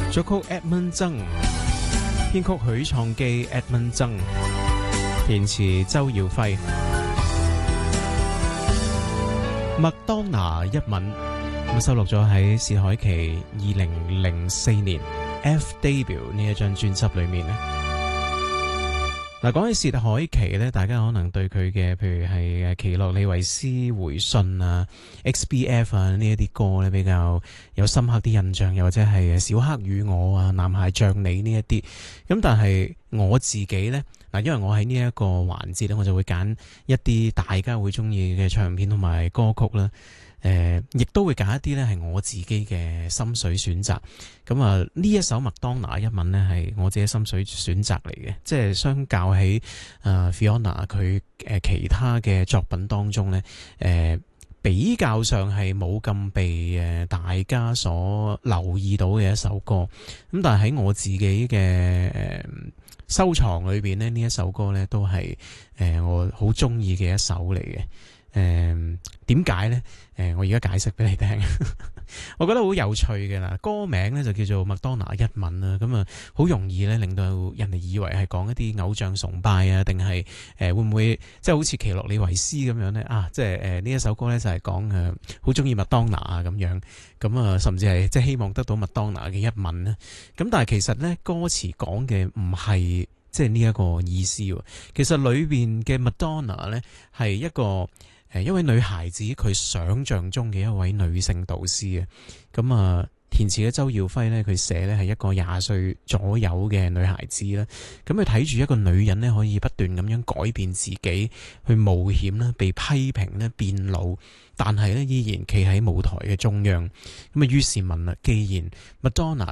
作曲 Edmund 曾，編曲許創基 Edmund 曾，填詞周耀輝。麥當娜一吻咁收錄咗喺薛凱琪2004年 F Debut 呢一張專輯裏面咧。嗱，講起薛凱琪咧，大家可能對佢嘅譬如係奇洛李維斯回信啊、XBF 啊呢一啲歌咧比較有深刻啲印象，又或者係小黑與我啊、男孩像你呢一啲。咁但係我自己咧，嗱，因為我喺呢一個環節咧，我就會揀一啲大家會中意嘅唱片同埋歌曲啦。亦都會揀一啲咧係我自己嘅心水選擇。咁啊，呢一首麥當娜一吻咧係我自己心水選擇嚟嘅，即係相較起Fiona 佢其他嘅作品當中咧，比較上係冇咁被大家所留意到嘅一首歌。咁但係喺我自己嘅收藏裏邊咧，呢一首歌咧都係我好中意嘅一首嚟嘅。點解呢？我而家解釋俾你聽。我覺得好有趣嘅啦，歌名呢就叫做麥當娜一吻啦，咁啊好容易呢令到人哋以為係講一啲偶像崇拜啊，定係會唔會即係好似奇洛李維斯咁樣呢？啊，即係呢一首歌呢，就係講好中意麥當娜啊咁樣，咁啊甚至係即係希望得到麥當娜嘅一吻啦。咁但係其實呢，歌詞講嘅唔係即係呢一個意思喎。其實裏邊嘅麥當娜呢係一位女孩子，佢想象中嘅一位女性導師啊，咁啊填詞嘅周耀輝呢，佢寫呢係一個20歲左右嘅女孩子啦，咁佢睇住一個女人呢，可以不斷咁樣改變自己，去冒險啦，被批評咧，變老，但係呢依然企喺舞台嘅中央，咁啊於是問啦，既然麥當娜